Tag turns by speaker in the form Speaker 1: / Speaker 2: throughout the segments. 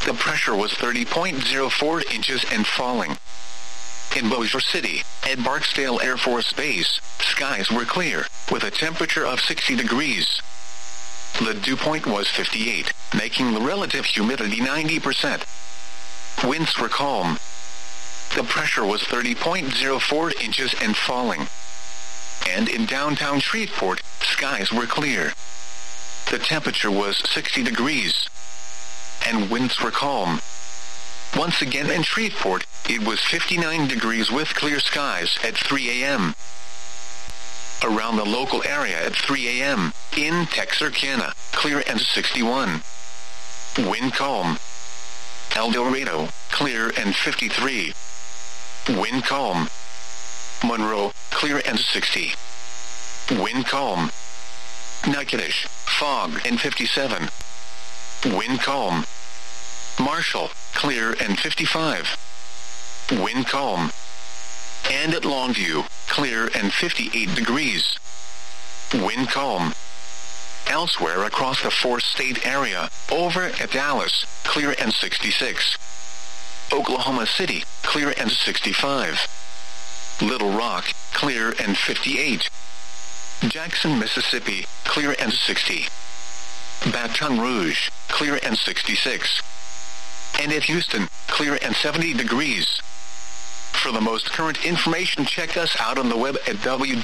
Speaker 1: The pressure was 30.04 inches and falling. In Bossier City, at Barksdale Air Force Base, skies were clear, with a temperature of 60 degrees. The dew point was 58, making the relative humidity 90%. Winds were calm. The pressure was 30.04 inches and falling. And in downtown Shreveport, skies were clear. The temperature was 60 degrees. And winds were calm. Once again in Shreveport, it was 59 degrees with clear skies at 3 a.m. Around the local area at 3 a.m., in Texarkana, clear and 61. Wind calm. El Dorado, clear and 53. Wind calm. Monroe, clear and 60. Wind calm. Natchitoches, fog and 57. Wind calm. Marshall, clear and 55. Wind calm. And at Longview, clear and 58 degrees. Wind calm. Elsewhere across the four-state area, over at Dallas, clear and 66. Oklahoma City, clear and 65. Little Rock, clear and 58. Jackson, Mississippi, clear and 60. Baton Rouge, clear and 66. And at Houston, clear and 70 degrees. For the most current information, check us out on the web at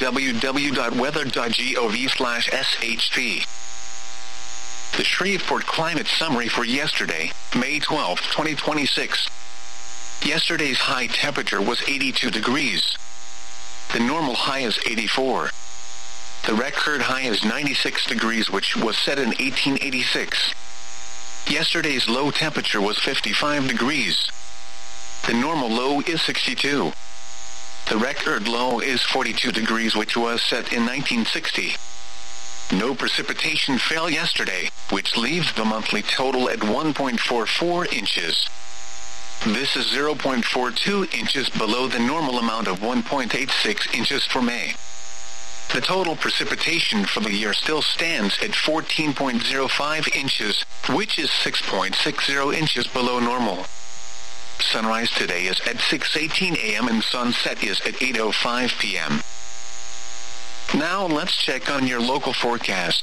Speaker 1: www.weather.gov/SHP. The Shreveport Climate Summary for yesterday, May 12, 2026. Yesterday's high temperature was 82 degrees. The normal high is 84. The record high is 96 degrees, which was set in 1886. Yesterday's low temperature was 55 degrees. The normal low is 62. The record low is 42 degrees, which was set in 1960. No precipitation fell yesterday, which leaves the monthly total at 1.44 inches. This is 0.42 inches below the normal amount of 1.86 inches for May. The total precipitation for the year still stands at 14.05 inches, which is 6.60 inches below normal. Sunrise today is at 6:18 a.m. and sunset is at 8:05 p.m. Now let's check on your local forecast.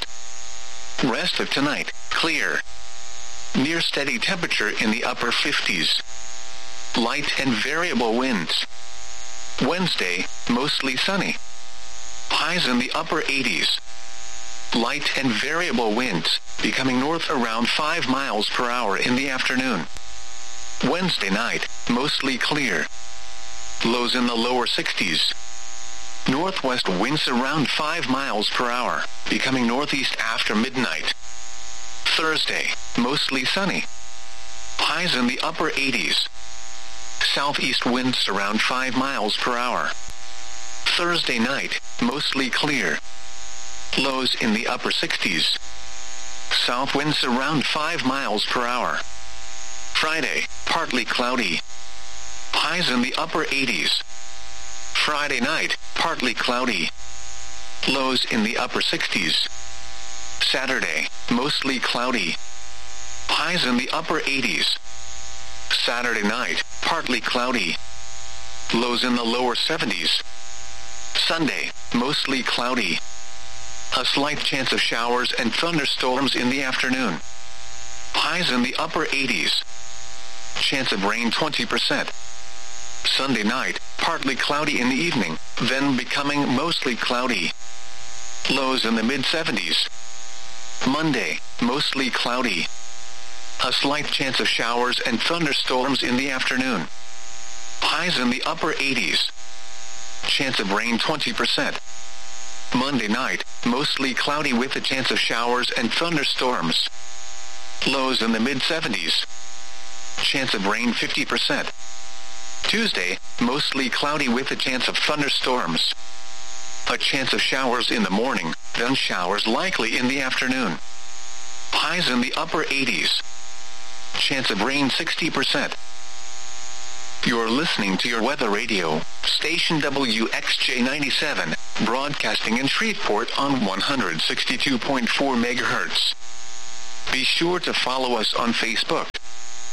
Speaker 1: Rest of tonight, clear. Near steady temperature in the upper 50s. Light and variable winds. Wednesday, mostly sunny. Highs in the upper 80s. Light and variable winds, becoming north around 5 miles per hour in the afternoon. Wednesday night, mostly clear. Lows in the lower 60s. Northwest winds around 5 miles per hour, becoming northeast after midnight. Thursday, mostly sunny. Highs in the upper 80s. Southeast winds around 5 miles per hour. Thursday night, mostly clear. Lows in the upper 60s. South winds around 5 miles per hour. Friday, partly cloudy. Highs in the upper 80s. Friday night, partly cloudy. Lows in the upper 60s. Saturday, mostly cloudy. Highs in the upper 80s. Saturday night, partly cloudy. Lows in the lower 70s. Sunday, mostly cloudy. A slight chance of showers and thunderstorms in the afternoon. Highs in the upper 80s. Chance of rain 20%. Sunday night, partly cloudy in the evening, then becoming mostly cloudy. Lows in the mid-70s. Monday, mostly cloudy. A slight chance of showers and thunderstorms in the afternoon. Highs in the upper 80s. Chance of rain 20%. Monday night, mostly cloudy with a chance of showers and thunderstorms. Lows in the mid-70s. Chance of rain 50%. Tuesday, mostly cloudy with a chance of thunderstorms. A chance of showers in the morning, then showers likely in the afternoon. Highs in the upper 80s. Chance of rain 60%. You're listening to your weather radio, station WXJ97, broadcasting in Shreveport on 162.4 megahertz. Be sure to follow us on Facebook.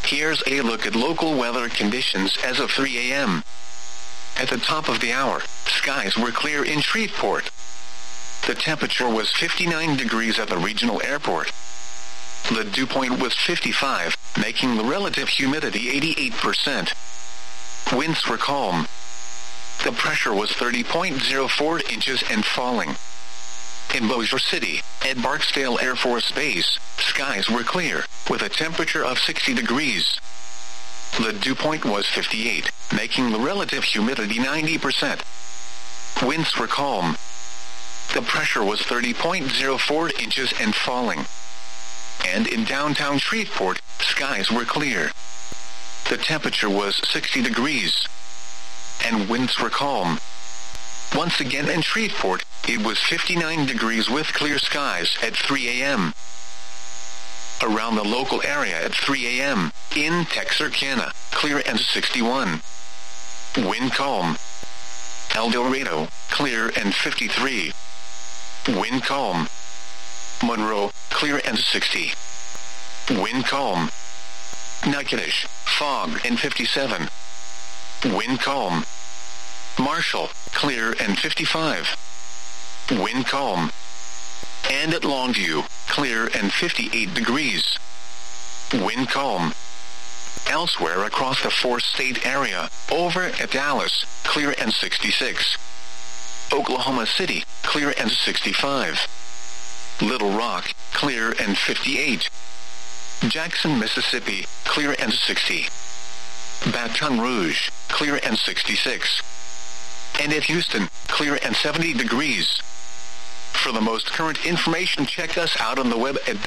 Speaker 1: Here's a look at local weather conditions as of 3 a.m. At the top of the hour, skies were clear in Shreveport. The temperature was 59 degrees at the regional airport. The dew point was 55, making the relative humidity 88%. Winds were calm. The pressure was 30.04 inches and falling. In Bossier City, at Barksdale Air Force Base, skies were clear, with a temperature of 60 degrees. The dew point was 58, making the relative humidity 90%. Winds were calm. The pressure was 30.04 inches and falling. And in downtown Shreveport, skies were clear. The temperature was 60 degrees. And winds were calm. Once again in Shreveport, it was 59 degrees with clear skies at 3 a.m. Around the local area at 3 a.m., in Texarkana, clear and 61. Wind calm. El Dorado, clear and 53. Wind calm. Monroe, clear and 60. Wind calm. Natchitoches, fog and 57. Wind calm. Marshall, clear and 55. Wind calm. And at Longview, clear and 58 degrees. Wind calm. Elsewhere across the four-state area, over at Dallas, clear and 66. Oklahoma City, clear and 65. Little Rock, clear and 58. Jackson, Mississippi, clear and 60. Baton Rouge, clear and 66. And at Houston, clear and 70 degrees. For the most current information, check us out on the web at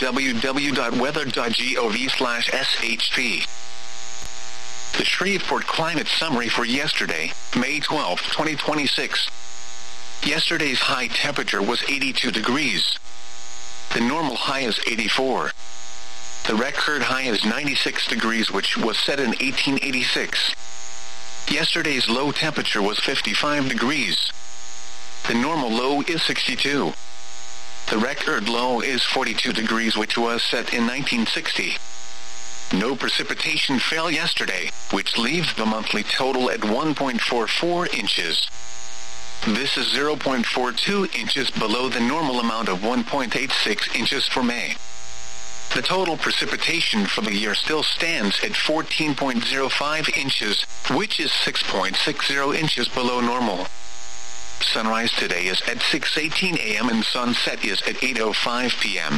Speaker 1: www.weather.gov/SHP. The Shreveport Climate Summary for yesterday, May 12, 2026. Yesterday's high temperature was 82 degrees. The normal high is 84. The record high is 96 degrees, which was set in 1886. Yesterday's low temperature was 55 degrees. The normal low is 62. The record low is 42 degrees, which was set in 1960. No precipitation fell yesterday, which leaves the monthly total at 1.44 inches. This is 0.42 inches below the normal amount of 1.86 inches for May. The total precipitation for the year still stands at 14.05 inches, which is 6.60 inches below normal. Sunrise today is at 6:18 a.m. and sunset is at 8:05 p.m.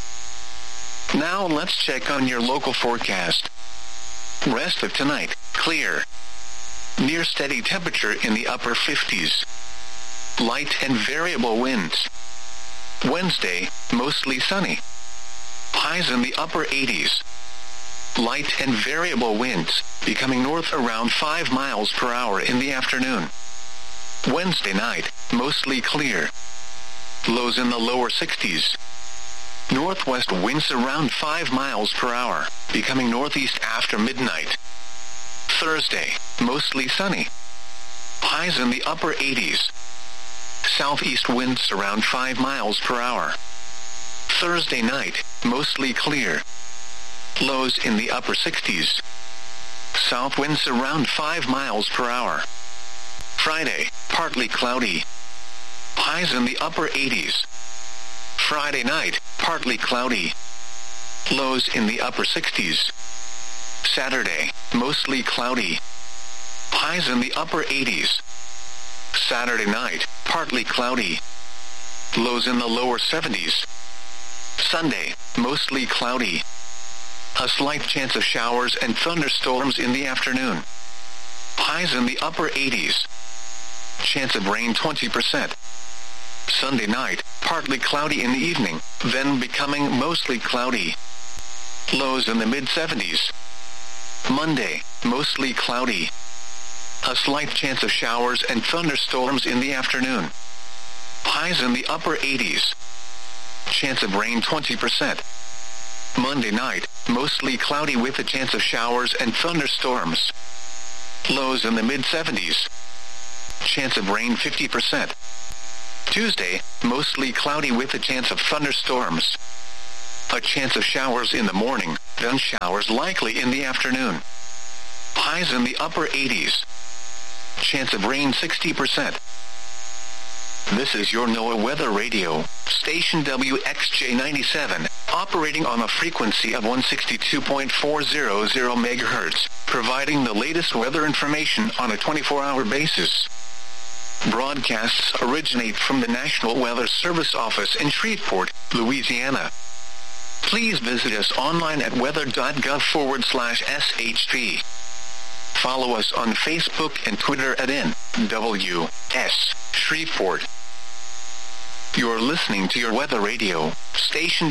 Speaker 1: Now let's check on your local forecast. Rest of tonight, clear. Near steady temperature in the upper 50s. Light and variable winds. Wednesday, mostly sunny. Highs in the upper 80s. Light and variable winds, becoming north around 5 miles per hour in the afternoon. Wednesday night, mostly clear. Lows in the lower 60s. Northwest winds around 5 miles per hour, becoming northeast after midnight. Thursday, mostly sunny. Highs in the upper 80s. Southeast winds around 5 miles per hour. Thursday night, mostly clear. Lows in the upper 60s. South winds around 5 miles per hour. Friday, partly cloudy. Highs in the upper 80s. Friday night, partly cloudy. Lows in the upper 60s. Saturday, mostly cloudy. Highs in the upper 80s. Saturday night, partly cloudy. Lows in the lower 70s. Sunday, mostly cloudy. A slight chance of showers and thunderstorms in the afternoon. Highs in the upper 80s. Chance of rain 20%. Sunday night, partly cloudy in the evening, then becoming mostly cloudy. Lows in the mid-70s. Monday, mostly cloudy. A slight chance of showers and thunderstorms in the afternoon. Highs in the upper 80s. Chance of rain 20%. Monday night, mostly cloudy with a chance of showers and thunderstorms. Lows in the mid-70s. Chance of rain 50%. Tuesday, mostly cloudy with a chance of thunderstorms. A chance of showers in the morning, then showers likely in the afternoon. Highs in the upper 80s. Chance of rain 60%. This is your NOAA Weather Radio, station WXJ97, operating on a frequency of 162.400 MHz, providing the latest weather information on a 24-hour basis. Broadcasts originate from the National Weather Service office in Shreveport, Louisiana. Please visit us online at weather.gov/SHP. Follow us on Facebook and Twitter at NWS Shreveport. You're listening to your Weather Radio, station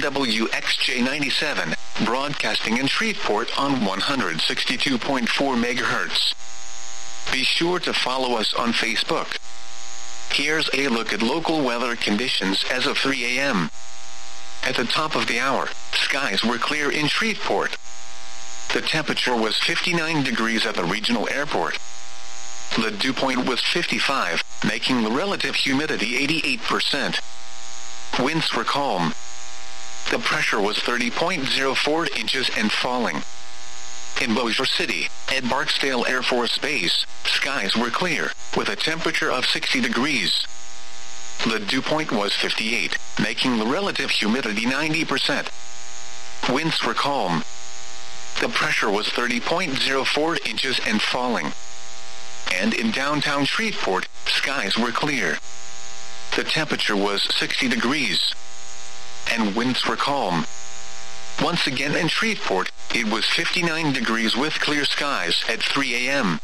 Speaker 1: WXJ97, broadcasting in Shreveport on 162.4 MHz. Be sure to follow us on Facebook. Here's a look at local weather conditions as of 3 a.m. At the top of the hour, skies were clear in Shreveport. The temperature was 59 degrees at the regional airport. The dew point was 55, making the relative humidity 88%. Winds were calm. The pressure was 30.04 inches and falling. In Bossier City, at Barksdale Air Force Base, skies were clear, with a temperature of 60 degrees. The dew point was 58, making the relative humidity 90%. Winds were calm. The pressure was 30.04 inches and falling. And in downtown Shreveport, skies were clear. The temperature was 60 degrees. And winds were calm. Once again in Shreveport, it was 59 degrees with clear skies at 3 a.m.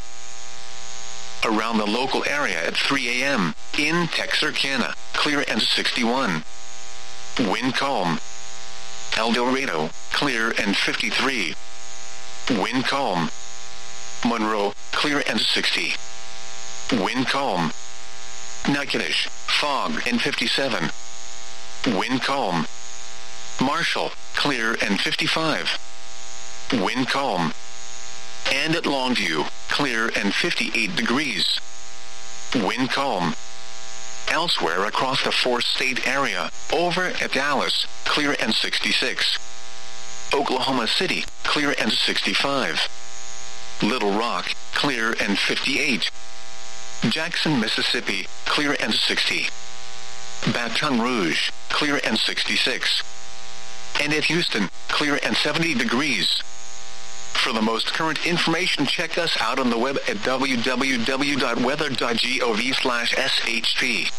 Speaker 1: Around the local area at 3 a.m., in Texarkana, clear and 61. Wind calm. El Dorado, clear and 53. Wind calm. Monroe, clear and 60. Wind calm. Natchitoches, fog and 57. Wind calm. Marshall, clear and 55. Wind calm. And at Longview, clear and 58 degrees. Wind calm. Elsewhere across the four-state area, over at Dallas, clear and 66. Oklahoma City, clear and 65. Little Rock, clear and 58. Jackson, Mississippi, clear and 60. Baton Rouge, clear and 66. And at Houston, clear and 70 degrees. For the most current information, check us out on the web at www.weather.gov/SHP.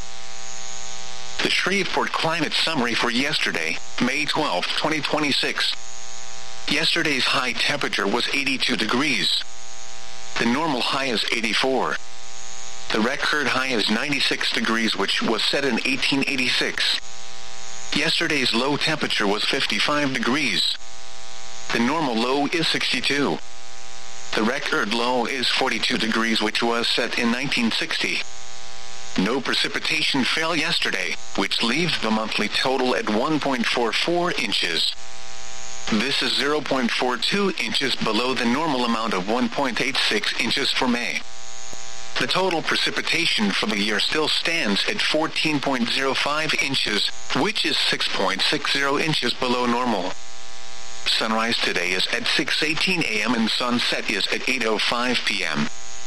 Speaker 1: The Shreveport Climate Summary for yesterday, May 12, 2026. Yesterday's high temperature was 82 degrees. The normal high is 84. The record high is 96 degrees, which was set in 1886. Yesterday's low temperature was 55 degrees. The normal low is 62. The record low is 42 degrees, which was set in 1960. No precipitation fell yesterday, which leaves the monthly total at 1.44 inches. This is 0.42 inches below the normal amount of 1.86 inches for May. The total precipitation for the year still stands at 14.05 inches, which is 6.60 inches below normal. Sunrise today is at 6:18 a.m. and sunset is at 8:05 p.m.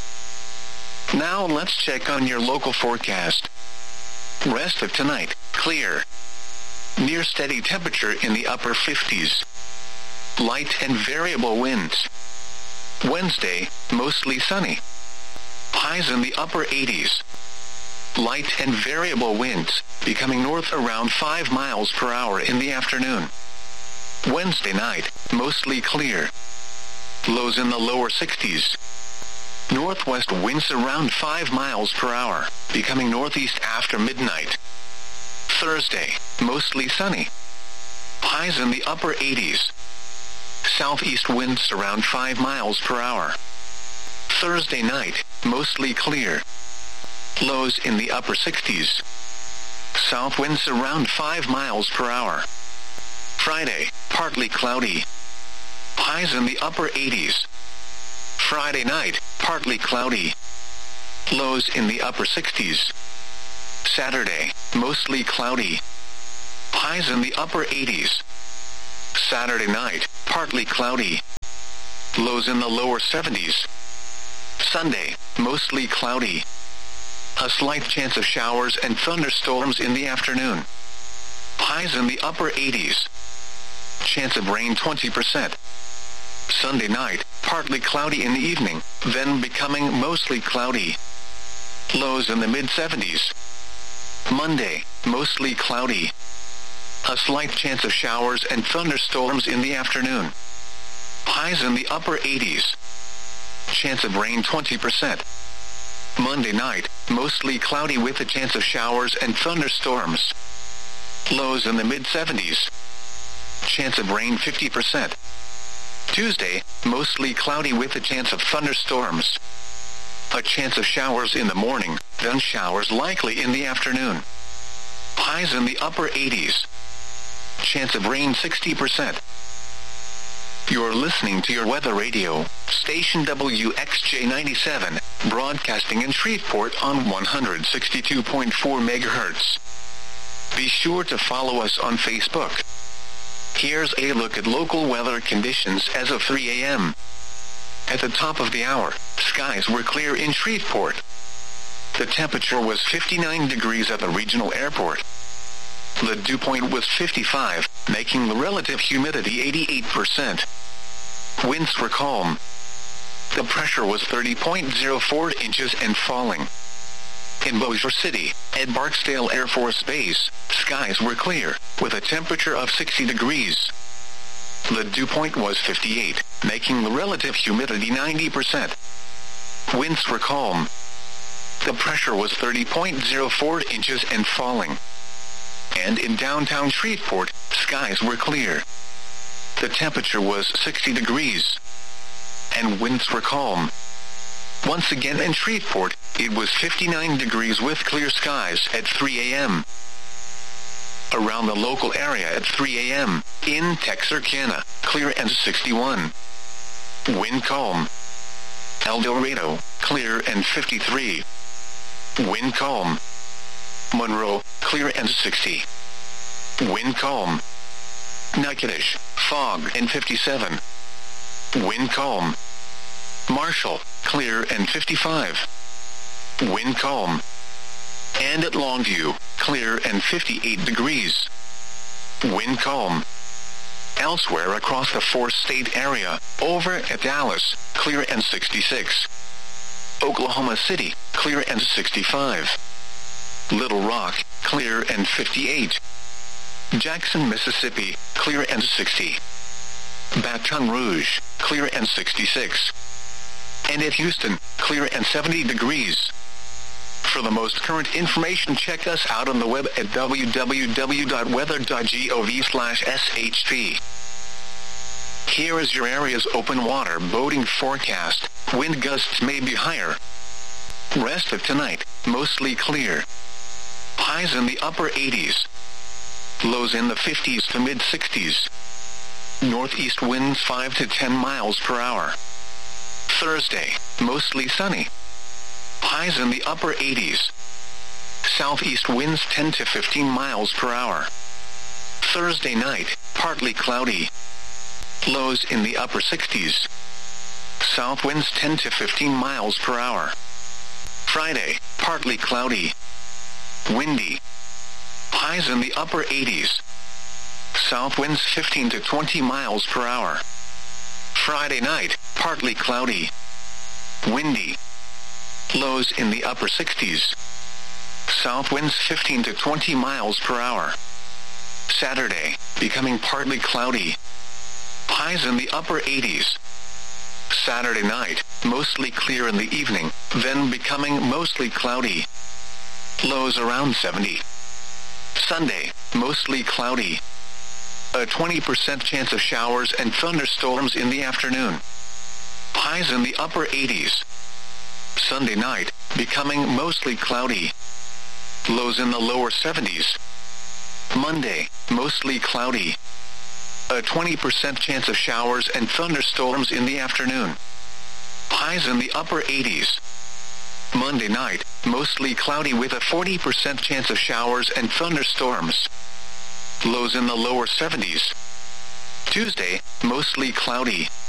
Speaker 1: Now let's check on your local forecast. Rest of tonight, clear. Near steady temperature in the upper 50s. Light and variable winds. Wednesday, mostly sunny. Highs in the upper 80s. Light and variable winds, becoming north around 5 miles per hour in the afternoon. Wednesday night, mostly clear. Lows in the lower 60s. Northwest winds around 5 miles per hour, becoming northeast after midnight. Thursday, mostly sunny. Highs in the upper 80s. Southeast winds around 5 miles per hour. Thursday night, mostly clear. Lows in the upper 60s. South winds around 5 miles per hour. Friday, partly cloudy. Highs in the upper 80s. Friday night, partly cloudy. Lows in the upper 60s. Saturday, mostly cloudy. Highs in the upper 80s. Saturday night, partly cloudy. Lows in the lower 70s. Sunday, mostly cloudy. A slight chance of showers and thunderstorms in the afternoon. Highs in the upper 80s. Chance of rain 20%. Sunday night, partly cloudy in the evening, then becoming mostly cloudy. Lows in the mid-70s. Monday, mostly cloudy. A slight chance of showers and thunderstorms in the afternoon. Highs in the upper 80s. Chance of rain 20%. Monday night, mostly cloudy with a chance of showers and thunderstorms. Lows in the mid-70s. Chance of rain 50%. Tuesday, mostly cloudy with a chance of thunderstorms. A chance of showers in the morning, then showers likely in the afternoon. Highs in the upper 80s. Chance of rain 60%. You're listening to your weather radio, station WXJ97, broadcasting in Shreveport on 162.4 MHz. Be sure to follow us on Facebook. Here's a look at local weather conditions as of 3 a.m. At the top of the hour, skies were clear in Shreveport. The temperature was 59 degrees at the regional airport. The dew point was 55, making the relative humidity 88%. Winds were calm. The pressure was 30.04 inches and falling. In Bossier City, at Barksdale Air Force Base, skies were clear, with a temperature of 60 degrees. The dew point was 58, making the relative humidity 90%. Winds were calm. The pressure was 30.04 inches and falling. And in downtown Shreveport, skies were clear. The temperature was 60 degrees. And winds were calm. Once again in Shreveport, it was 59 degrees with clear skies at 3 a.m. Around the local area at 3 a.m., in Texarkana, clear and 61. Wind calm. El Dorado, clear and 53. Wind calm. Monroe, clear and 60. Wind calm. Natchitoches, fog and 57. Wind calm. Marshall, clear and 55. Wind calm. And at Longview, clear and 58 degrees. Wind calm. Elsewhere across the four-state area, over at Dallas, clear and 66. Oklahoma City, clear and 65. Little Rock, clear and 58. Jackson, Mississippi, clear and 60. Baton Rouge, clear and 66. And at Houston, clear and 70 degrees. For the most current information, check us out on the web at www.weather.gov/shp. Here is your area's open water boating forecast. Wind gusts may be higher. Rest of tonight, mostly clear. Highs in the upper 80s. Lows in the 50s to mid-60s. Northeast winds 5 to 10 miles per hour. Thursday, mostly sunny. Highs in the upper 80s. Southeast winds 10 to 15 miles per hour. Thursday night, partly cloudy. Lows in the upper 60s. South winds 10 to 15 miles per hour. Friday, partly cloudy. Windy. Highs in the upper 80s. South winds 15 to 20 miles per hour. Friday night, partly cloudy. Windy. Lows in the upper 60s. South winds 15 to 20 miles per hour. Saturday, becoming partly cloudy. Highs in the upper 80s. Saturday night, mostly clear in the evening, then becoming mostly cloudy. Lows around 70. Sunday, mostly cloudy. A 20% chance of showers and thunderstorms in the afternoon. Highs in the upper 80s. Sunday night, becoming mostly cloudy. Lows in the lower 70s. Monday, mostly cloudy. A 20% chance of showers and thunderstorms in the afternoon. Highs in the upper 80s. Monday night, mostly cloudy with a 40% chance of showers and thunderstorms. Lows in the lower 70s. Tuesday, mostly cloudy.